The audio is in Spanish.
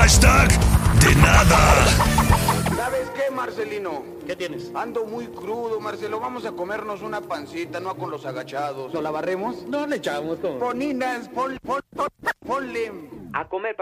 Hashtag de nada. ¿Sabes qué, Marcelino? ¿Qué tienes? Ando muy crudo, Marcelo. Vamos a comernos una pancita, no con los agachados. ¿Lo la barremos? No le echamos todo. Poninas, ponle. A comer,